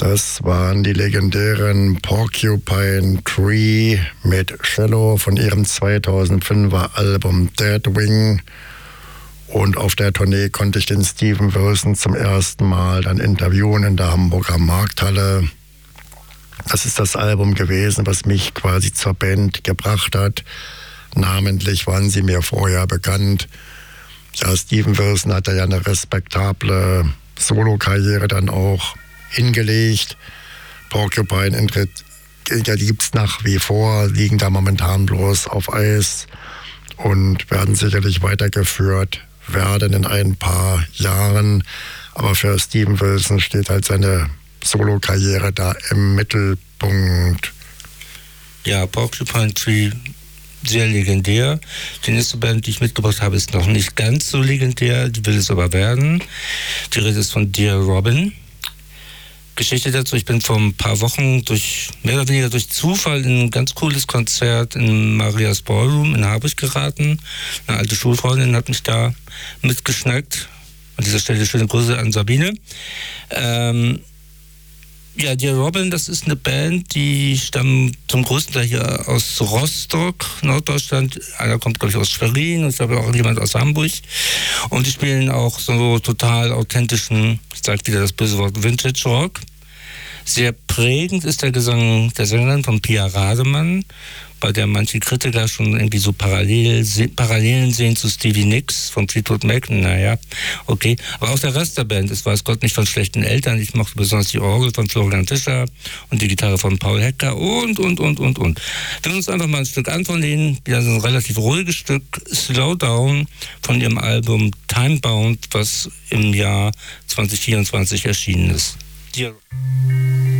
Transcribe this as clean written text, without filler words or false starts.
Das waren die legendären Porcupine Tree mit Cello von ihrem 2005er Album Deadwing. Und auf der Tournee konnte ich den Steven Wilson zum ersten Mal dann interviewen in der Hamburger Markthalle. Das ist das Album gewesen, was mich quasi zur Band gebracht hat. Namentlich waren sie mir vorher bekannt. Ja, Steven Wilson hatte ja eine respektable Solo-Karriere dann auch hingelegt. Porcupine gibt es nach wie vor, liegen da momentan bloß auf Eis und werden sicherlich weitergeführt werden in ein paar Jahren. Aber für Steven Wilson steht halt seine Solo-Karriere da im Mittelpunkt. Ja, Porcupine Tree, sehr legendär. Die nächste Band, die ich mitgebracht habe, ist noch nicht ganz so legendär, die will es aber werden. Die Rede ist von Dear Robin. Geschichte dazu, ich bin vor ein paar Wochen mehr oder weniger durch Zufall in ein ganz cooles Konzert in Marias Ballroom in Harburg geraten. Eine alte Schulfreundin hat mich da mitgeschnackt. An dieser Stelle schöne Grüße an Sabine. Ja, Dear Robin, das ist eine Band, die stammen zum größten Teil hier aus Rostock, Norddeutschland. Einer kommt, glaube ich, aus Schwerin und ich glaube auch jemand aus Hamburg. Und die spielen auch so total authentischen, ich sage wieder das böse Wort, Vintage Rock. Sehr prägend ist der Gesang der Sängerin von Pia Rademann, bei der manche Kritiker schon irgendwie so Parallelen sehen zu Stevie Nicks von Fleetwood Mac. Naja, okay. Aber auch der Rest der Band ist, weiß Gott, nicht von schlechten Eltern. Ich mochte besonders die Orgel von Florian Fischer und die Gitarre von Paul Hecker und. Wir hören uns einfach mal ein Stück an von denen. Ja, so ein relativ ruhiges Stück, Slow Down, von ihrem Album Timebound, was im Jahr 2024 erschienen ist. Dear